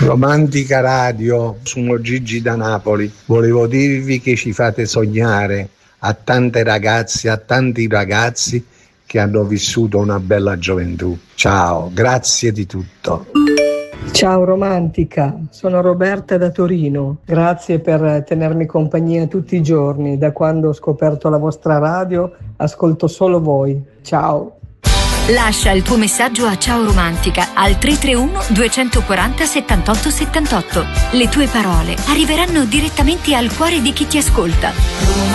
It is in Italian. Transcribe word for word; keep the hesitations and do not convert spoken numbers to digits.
Romantica Radio, sono Gigi da Napoli. Volevo dirvi che ci fate sognare a tante ragazze, a tanti ragazzi che hanno vissuto una bella gioventù. Ciao, grazie di tutto. Ciao Romantica, sono Roberta da Torino. Grazie per tenermi compagnia tutti i giorni. Da quando ho scoperto la vostra radio, ascolto solo voi. Ciao. Lascia il tuo messaggio a Ciao Romantica al tre tre uno due quattro zero settantotto settantotto. Le tue parole arriveranno direttamente al cuore di chi ti ascolta.